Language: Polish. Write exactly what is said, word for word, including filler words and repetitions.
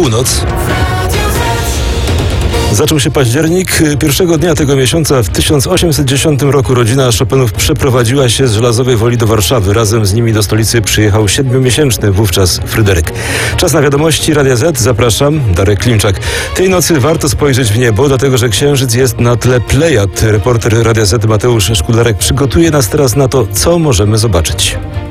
północ. Zaczął się październik. Pierwszego dnia tego miesiąca w tysiąc osiemset dziesiątym roku rodzina Chopinów przeprowadziła się z Żelazowej Woli do Warszawy. Razem z nimi do stolicy przyjechał siedmiomiesięczny wówczas Fryderyk. Czas na wiadomości Radia Z. Zapraszam, Darek Klimczak. Tej nocy warto spojrzeć w niebo, dlatego że księżyc jest na tle Plejad. Reporter Radia Z Mateusz Szkularek przygotuje nas teraz na to, co możemy zobaczyć.